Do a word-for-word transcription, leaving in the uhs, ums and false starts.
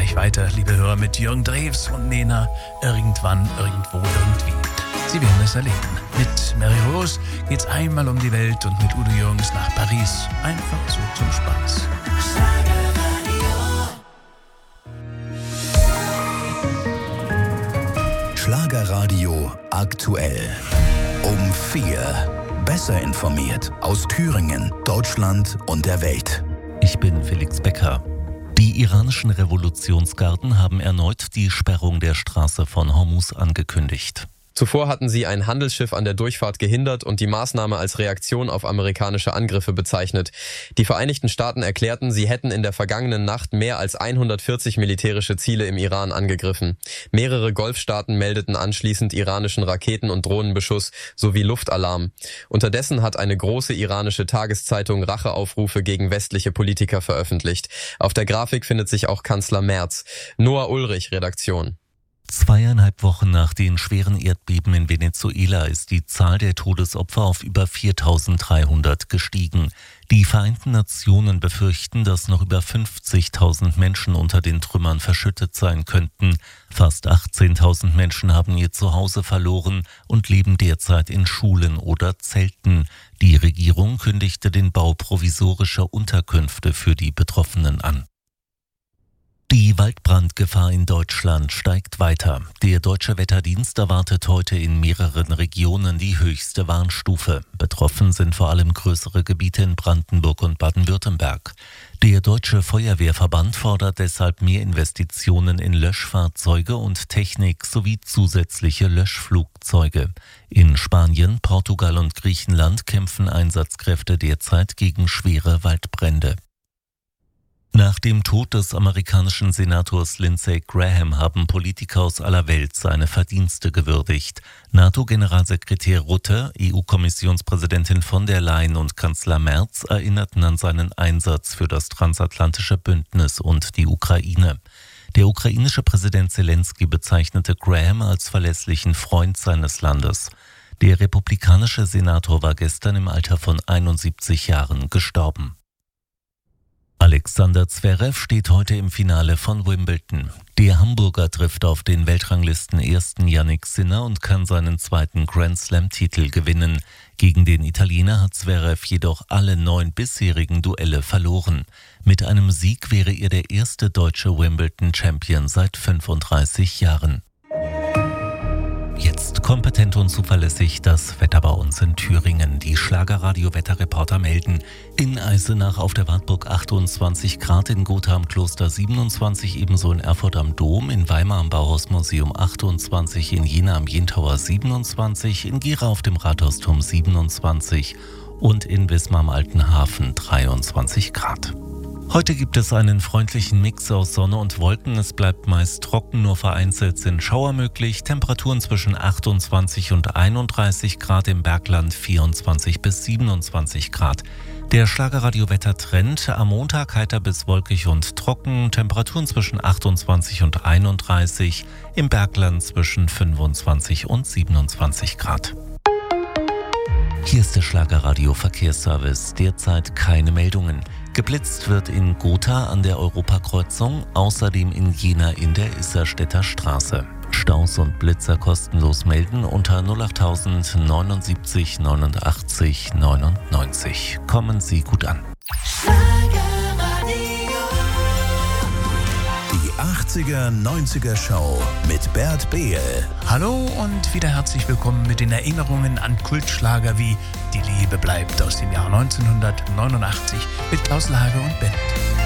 gleich weiter, liebe Hörer, mit Jürgen Drews und Nena. Irgendwann, irgendwo, irgendwie. Sie werden es erleben. Mit Mary Rose geht's einmal um die Welt und mit Udo Jürgens nach Paris. Einfach so zum Spaß. Schlagerradio aktuell. Um vier. Besser informiert aus Thüringen, Deutschland und der Welt. Ich bin Felix Becker. Die iranischen Revolutionsgarden haben erneut die Sperrung der Straße von Hormuz angekündigt. Zuvor hatten sie ein Handelsschiff an der Durchfahrt gehindert und die Maßnahme als Reaktion auf amerikanische Angriffe bezeichnet. Die Vereinigten Staaten erklärten, sie hätten in der vergangenen Nacht mehr als hundertvierzig militärische Ziele im Iran angegriffen. Mehrere Golfstaaten meldeten anschließend iranischen Raketen- und Drohnenbeschuss sowie Luftalarm. Unterdessen hat eine große iranische Tageszeitung Racheaufrufe gegen westliche Politiker veröffentlicht. Auf der Grafik findet sich auch Kanzler Merz. Noah Ulrich, Redaktion. Zweieinhalb Wochen nach den schweren Erdbeben in Venezuela ist die Zahl der Todesopfer auf über viertausenddreihundert gestiegen. Die Vereinten Nationen befürchten, dass noch über fünfzigtausend Menschen unter den Trümmern verschüttet sein könnten. Fast achtzehntausend Menschen haben ihr Zuhause verloren und leben derzeit in Schulen oder Zelten. Die Regierung kündigte den Bau provisorischer Unterkünfte für die Betroffenen an. Die Waldbrandgefahr in Deutschland steigt weiter. Der Deutsche Wetterdienst erwartet heute in mehreren Regionen die höchste Warnstufe. Betroffen sind vor allem größere Gebiete in Brandenburg und Baden-Württemberg. Der Deutsche Feuerwehrverband fordert deshalb mehr Investitionen in Löschfahrzeuge und Technik sowie zusätzliche Löschflugzeuge. In Spanien, Portugal und Griechenland kämpfen Einsatzkräfte derzeit gegen schwere Waldbrände. Nach dem Tod des amerikanischen Senators Lindsey Graham haben Politiker aus aller Welt seine Verdienste gewürdigt. NATO-Generalsekretär Rutte, E U-Kommissionspräsidentin von der Leyen und Kanzler Merz erinnerten an seinen Einsatz für das transatlantische Bündnis und die Ukraine. Der ukrainische Präsident Zelensky bezeichnete Graham als verlässlichen Freund seines Landes. Der republikanische Senator war gestern im Alter von einundsiebzig Jahren gestorben. Alexander Zverev steht heute im Finale von Wimbledon. Der Hamburger trifft auf den Weltranglisten-Ersten Jannik Sinner und kann seinen zweiten Grand-Slam-Titel gewinnen. Gegen den Italiener hat Zverev jedoch alle neun bisherigen Duelle verloren. Mit einem Sieg wäre er der erste deutsche Wimbledon-Champion seit fünfunddreißig Jahren. Jetzt kompetent und zuverlässig das Wetter bei uns in Thüringen. Die Schlagerradio-Wetterreporter melden: in Eisenach auf der Wartburg achtundzwanzig Grad, in Gotha am Kloster siebenundzwanzig, ebenso in Erfurt am Dom, in Weimar am Bauhausmuseum achtundzwanzig, in Jena am Jentauer siebenundzwanzig, in Gera auf dem Rathausturm siebenundzwanzig und in Wismar am Alten Hafen dreiundzwanzig Grad. Heute gibt es einen freundlichen Mix aus Sonne und Wolken. Es bleibt meist trocken, nur vereinzelt sind Schauer möglich. Temperaturen zwischen achtundzwanzig und einunddreißig Grad, im Bergland vierundzwanzig bis siebenundzwanzig Grad. Der Schlagerradio-Wettertrend: am Montag heiter bis wolkig und trocken, Temperaturen zwischen achtundzwanzig und einunddreißig, im Bergland zwischen fünfundzwanzig und siebenundzwanzig Grad. Hier ist der Schlagerradio-Verkehrsservice. Derzeit keine Meldungen. Geblitzt wird in Gotha an der Europakreuzung, außerdem in Jena in der Isserstädter Straße. Staus und Blitzer kostenlos melden unter null acht neunundsiebzig neunundachtzig neunundneunzig. Kommen Sie gut an. Die achtziger neunziger Show mit Bert Behl. Hallo und wieder herzlich willkommen mit den Erinnerungen an Kultschlager wie Die Liebe bleibt aus dem Jahr neunzehnhundertneunundachtzig mit Klaus Lage und Band.